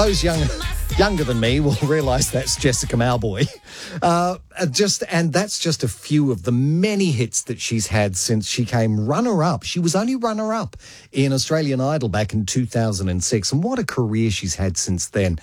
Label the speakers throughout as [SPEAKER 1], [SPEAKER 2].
[SPEAKER 1] Those younger than me will realise that's Jessica Mauboy. And that's just a few of the many hits that she's had since she came runner-up. She was only runner-up in Australian Idol back in 2006, and what a career she's had since then.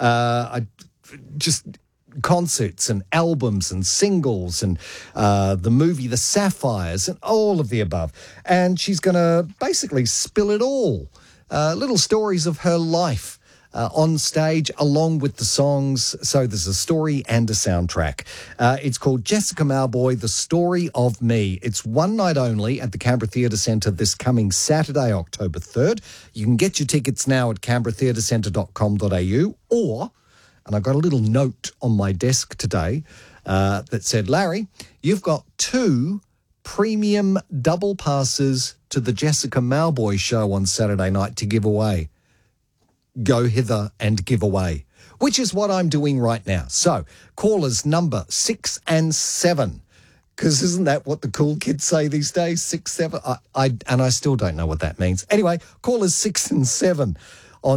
[SPEAKER 1] Concerts and albums and singles and the movie The Sapphires and all of the above. And she's going to basically spill it all. Little stories of her life on stage along with the songs. So there's a story and a soundtrack. It's called Jessica Mauboy, The Story of Me. It's one night only at the Canberra Theatre Centre this coming Saturday, October 3rd. You can get your tickets now at canberratheatrecentre.com.au or... And I got a little note on my desk today that said, Larry, you've got 2 premium double passes to the Jessica Mauboy show on Saturday night to give away. Go hither and give away, which is what I'm doing right now. So callers number 6 and 7, because isn't that what the cool kids say these days? 6, 7. I still don't know what that means. Anyway, callers 6 and 7. On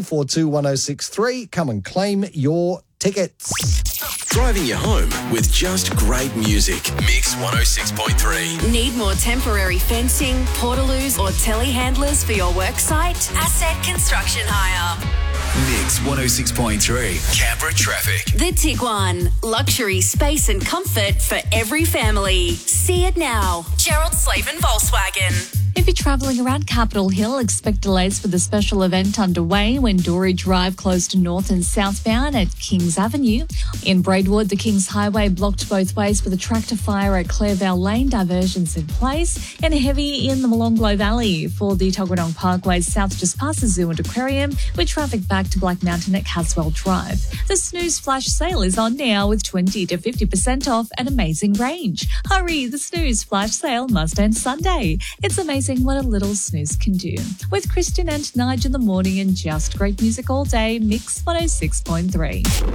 [SPEAKER 1] 62421063, come and claim your tickets.
[SPEAKER 2] Driving you home with just great music. Mix 106.3.
[SPEAKER 3] Need more temporary fencing, portaloos or telehandlers for your worksite? Asset Construction Hire.
[SPEAKER 2] Mix 106.3. Canberra traffic.
[SPEAKER 3] The Tiguan. Luxury, space and comfort for every family. See it now. Gerald Slavin Volkswagen.
[SPEAKER 4] If you're travelling around Capitol Hill, expect delays for the special event underway when Dory Drive closed to north and southbound at Kings Avenue. In Braidwood, the Kings Highway blocked both ways with a tractor fire at Clairvale Lane, diversions in place, and heavy in the Molonglo Valley for the Tuggeranong Parkway south just past the Zoo and Aquarium, with traffic back to Black Mountain at Caswell Drive. The Snooze Flash Sale is on now with 20 to 50% off an amazing range. Hurry, the Snooze Flash Sale must end Sunday. It's amazing what a little snooze can do. With Christian and Nige in the morning and just great music all day, Mix 106.3.